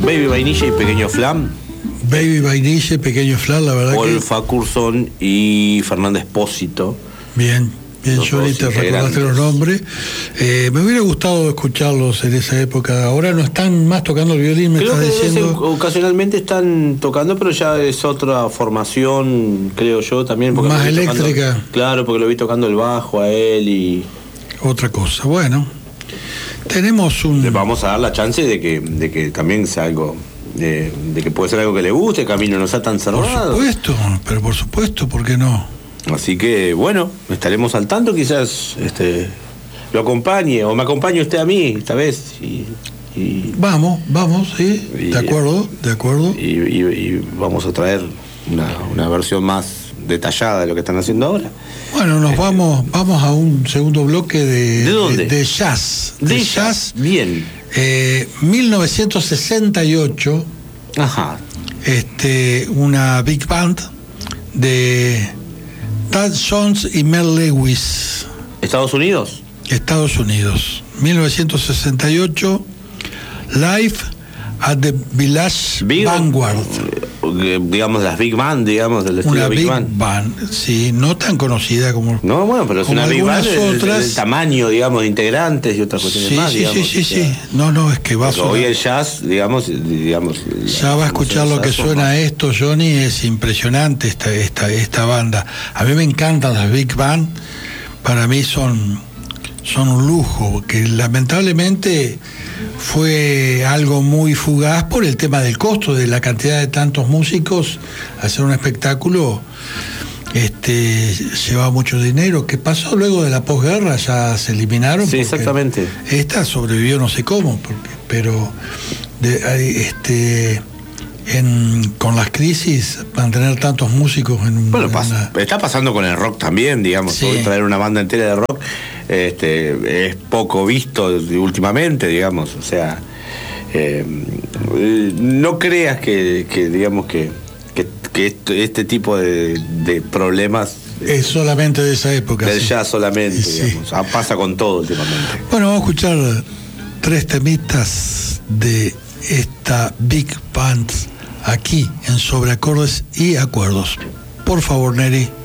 Baby Vainilla y Pequeño Flam. Baby Vainilla y Pequeño Flam, la verdad. Wolfa Curzon y Fernando Espósito. Bien, Johnny, te recordaste los nombres. Me hubiera gustado escucharlos en esa época. Ahora no están más tocando el violín, me creo estás que diciendo. Ocasionalmente están tocando, pero ya es otra formación, creo yo, también. Porque más eléctrica. Claro, porque lo vi tocando el bajo a él y... Otra cosa. Bueno, tenemos le vamos a dar la chance de que también sea algo... De que puede ser algo que le guste, Camino no sea tan cerrado. Por supuesto, pero por supuesto, ¿por qué no? Así que, bueno, estaremos al tanto, quizás lo acompañe, o me acompañe usted a mí esta vez. Vamos, sí, de acuerdo. Y vamos a traer una versión más detallada de lo que están haciendo ahora. Bueno, nos vamos a un segundo bloque ¿De dónde? De jazz. De jazz, bien. 1968. Ajá. Una big band de Thad Jones y Mel Lewis. ¿Estados Unidos? Estados Unidos. 1968. Live at the Village Vanguard. Digamos, las Big Band, digamos, del estilo una Big Band. Sí, no tan conocida como... No, bueno, pero es una Big Band del tamaño, digamos, de integrantes y otras cuestiones más, digamos. Sí. No, es que va a sonar. Hoy el jazz, digamos... Ya va a escuchar lo que suena esto, Johnny, es impresionante esta banda. A mí me encantan las Big Band, para mí son un lujo, que lamentablemente fue algo muy fugaz por el tema del costo, de la cantidad de tantos músicos. Hacer un espectáculo lleva mucho dinero. ¿Qué pasó luego de la posguerra? Ya se eliminaron. Sí, exactamente. Esta sobrevivió no sé cómo, pero con las crisis, mantener tantos músicos en un... Bueno, está pasando con el rock también, digamos. Sí. Hoy traer una banda entera de rock es poco visto últimamente, digamos. O sea, no creas que digamos que este tipo de problemas es solamente de esa época. Del jazz solamente, digamos. Pasa con todo últimamente. Bueno, vamos a escuchar 3 temitas de esta Big Band aquí en Sobre Acordes y Acuerdos. Por favor, Neri.